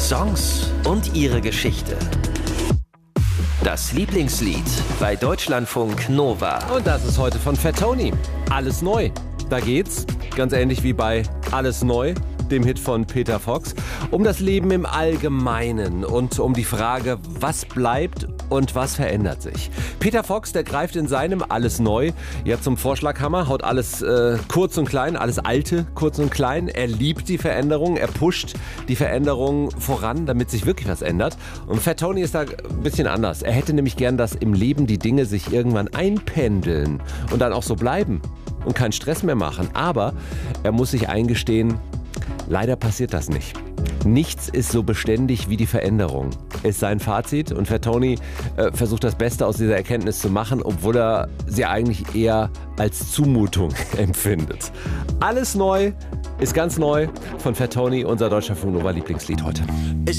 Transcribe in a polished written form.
Songs und ihre Geschichte. Das Lieblingslied bei Deutschlandfunk Nova. Und das ist heute von Fat Tony. Alles neu. Da geht's, ganz ähnlich wie bei Alles neu, dem Hit von Peter Fox, um das Leben im Allgemeinen und um die Frage, was bleibt und was verändert sich. Peter Fox, der greift in seinem Alles neu ja zum Vorschlaghammer, haut alles kurz und klein, alles Alte kurz und klein. Er liebt die Veränderung, er pusht die Veränderung voran, damit sich wirklich was ändert. Und Fat Tony ist da ein bisschen anders. Er hätte nämlich gern, dass im Leben die Dinge sich irgendwann einpendeln und dann auch so bleiben und keinen Stress mehr machen. Aber er muss sich eingestehen, leider passiert das nicht. Nichts ist so beständig wie die Veränderung, ist sein Fazit. Und Fat Tony versucht das Beste aus dieser Erkenntnis zu machen, obwohl er sie eigentlich eher als Zumutung empfindet. Alles neu ist ganz neu von Fat Tony, unser Deutschlandfunk Nova Lieblingslied heute.